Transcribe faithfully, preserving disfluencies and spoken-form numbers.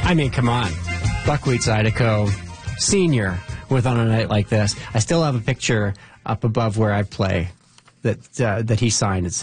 I mean, come on. Buckwheat Zydeco, senior, with On a Night Like This. I still have a picture up above where I play that uh, that he signed. It